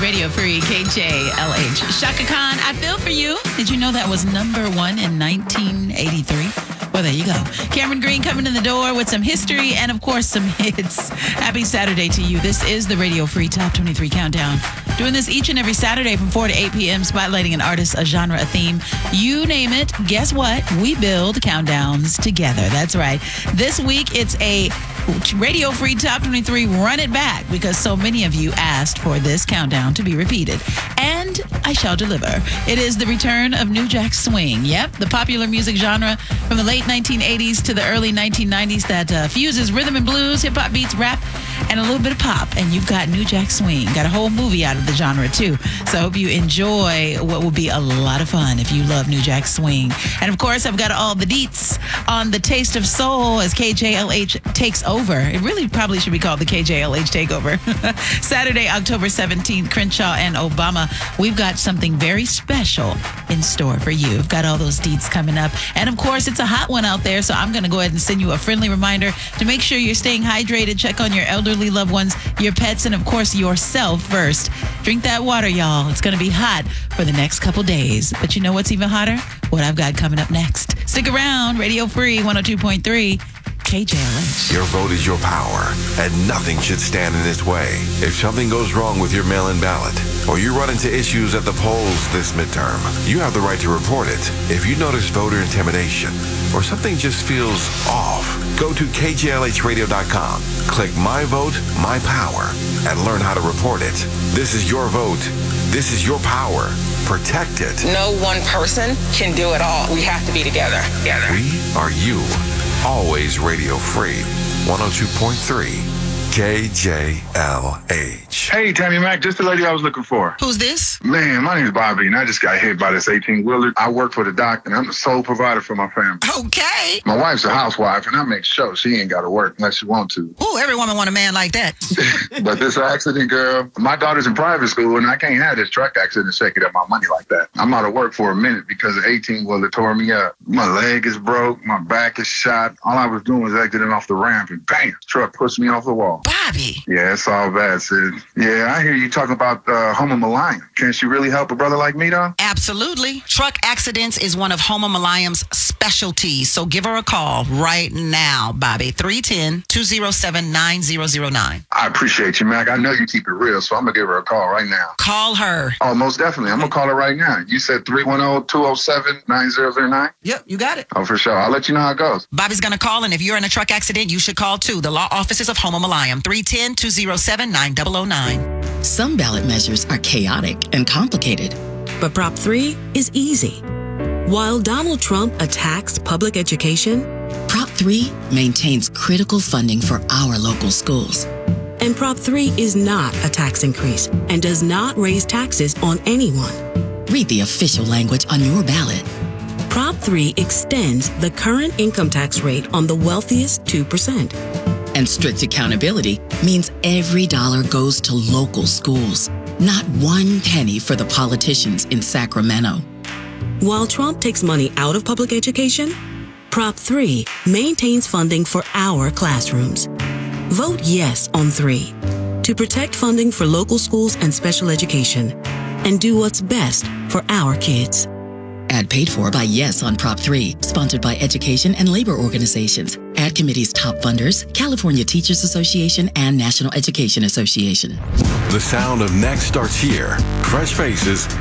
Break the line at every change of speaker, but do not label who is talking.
Radio Free, KJLH. Shaka Khan, I Feel For You. Did you know that was number one in 1983? Well, there you go. Cameron Green coming in the door with some history and, of course, some hits. Happy Saturday to you. This is the Radio Free Top 23 Countdown. Doing this each and every Saturday from 4 to 8 p.m., spotlighting an artist, a genre, a theme. You name it. Guess what? We build countdowns together. That's right. This week, it's a Radio Free Top 23 Run It Back because so many of you asked for this countdown to be repeated. And I shall deliver. It is the return of New Jack Swing. Yep, the popular music genre from the late 1980s to the early 1990s that fuses rhythm and blues, hip-hop beats, rap, and a little bit of pop. And you've got New Jack Swing. Got a whole movie out of the genre, too. So I hope you enjoy what will be a lot of fun if you love New Jack Swing. And, of course, I've got all the deets on the Taste of Soul as KJLH takes over. It really probably should be called the KJLH Takeover. Saturday, October 17th, Crenshaw and Obama. We've got something very special in store for you. We've got all those deets coming up. And, of course, it's a hot one out there, so I'm going to go ahead and send you a friendly reminder to make sure you're staying hydrated. Check on your elderly loved ones, your pets, and, of course, yourself first. Drink that water, y'all. It's going to be hot for the next couple days. But you know what's even hotter? What I've got coming up next. Stick around. Radio Free 102.3. KJLH.
Your vote is your power, and nothing should stand in its way. If something goes wrong with your mail-in ballot, or you run into issues at the polls this midterm, you have the right to report it. If you notice voter intimidation, or something just feels off, go to KJLHradio.com, click My Vote, My Power, and learn how to report it. This is your vote. This is your power. Protect it.
No one person can do it all. We have to be together.
We are you. Always Radio Free, 102.3 KJLH.
Hey, Tammy Mac, just the lady I was looking for.
Who's this?
Man, my name's Bobby, and I just got hit by this 18-wheeler. I work for the doc, and I'm the sole provider for my family.
Okay.
My wife's a housewife, and I make sure she ain't got to work unless she want to.
Ooh, every woman want a man like that.
But this accident, girl, my daughter's in private school, and I can't have this truck accident shaking up my money like that. I'm out of work for a minute because the 18-wheeler tore me up. My leg is broke, my back is shot. All I was doing was exiting off the ramp, and bam, truck pushed me off the wall.
Bobby.
Yeah, it's all bad, Sid. Yeah, I hear you talking about Homo Malayam. Can she really help a brother like me, though?
Absolutely. Truck accidents is one of Homo Malayam's specialties. So give her a call right now, Bobby. 310-207-9009.
I appreciate you, Mac. I know you keep it real, so I'm going to give her a call right now.
Call her.
Oh, most definitely. I'm going to call her right now. You said 310-207-9009?
Yep, you got it.
Oh, for sure. I'll let you know how it goes.
Bobby's going to call, and if you're in a truck accident, you should call, too. The law offices of Homo Malayam. 310-207-9009.
Some ballot measures are chaotic and complicated,
but Prop 3 is easy. While Donald Trump attacks public education,
Prop 3 maintains critical funding for our local schools.
And Prop 3 is not a tax increase and does not raise taxes on anyone.
Read the official language on your ballot.
Prop 3 extends the current income tax rate on the wealthiest 2%.
And strict accountability means every dollar goes to local schools, not one penny for the politicians in Sacramento.
While Trump takes money out of public education, Prop 3 maintains funding for our classrooms. Vote yes on 3 to protect funding for local schools and special education and do what's best for our kids.
Ad paid for by Yes on Prop 3, sponsored by education and labor organizations. Ad committee's top funders, California Teachers Association and National Education Association.
The sound of next starts here. Fresh faces,